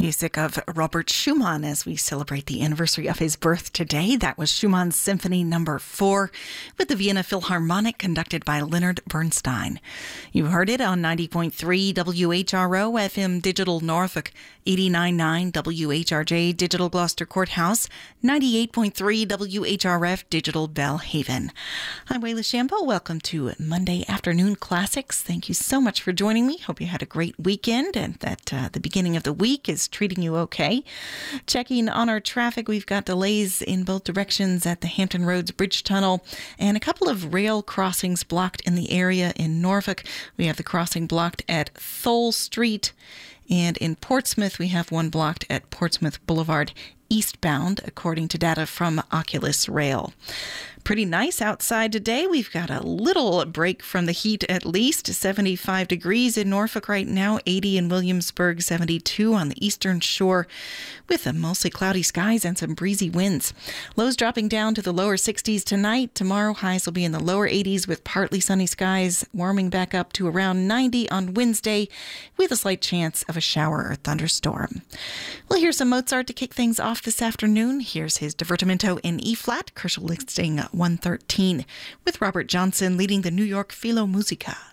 Music of Robert Schumann as we celebrate the anniversary of his birth today. That was Schumann's Symphony No. 4 with the Vienna Philharmonic conducted by Leonard Bernstein. You heard it on 90.3 WHRO FM Digital Norfolk, 89.9 WHRJ Digital Gloucester Courthouse, 98.3 WHRF Digital Bellhaven. I'm Wayla Shambo. Welcome to Monday Afternoon Classics. Thank you so much for joining me. Hope you had a great weekend and that the beginning of the week is treating you okay. Checking on our traffic, we've got delays in both directions at the Hampton Roads Bridge Tunnel and a couple of rail crossings blocked in the area in Norfolk. We have the crossing blocked at Thole Street, and in Portsmouth we have one blocked at Portsmouth Boulevard eastbound, according to data from Oculus Rail. Pretty nice outside today. We've got a little break from the heat, at least 75 degrees in Norfolk right now, 80 in Williamsburg, 72 on the eastern shore, with mostly cloudy skies and some breezy winds. Lows dropping down to the lower 60s tonight. Tomorrow highs will be in the lower 80s with partly sunny skies, warming back up to around 90 on Wednesday with a slight chance of a shower or thunderstorm. We'll hear some Mozart to kick things off this afternoon. Here's his Divertimento in E-flat, Kershaw listing 113, with Robert Johnson leading the New York Philharmonic.